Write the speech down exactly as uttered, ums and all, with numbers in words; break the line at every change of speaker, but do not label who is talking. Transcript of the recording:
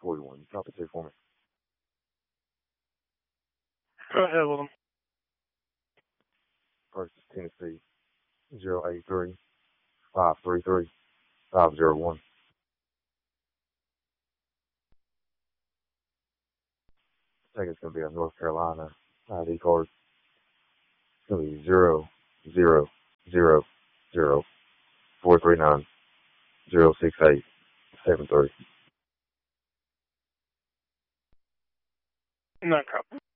forty-one. You copy two for me.
Go ahead with them.
First is Tennessee, zero eight three five three three five zero one. Second's going to be a North Carolina I D card. It's going to be zero zero zero zero four three nine zero six eight seven three.
No copy.